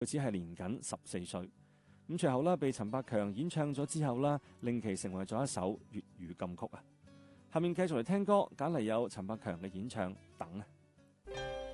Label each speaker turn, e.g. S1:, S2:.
S1: 佢只係年僅14歲。咁隨後被陳百強演唱咗之後令其成為咗一首粵語金曲啊！下面繼續嚟聽歌，揀嚟有陳百強嘅演唱《等》啊。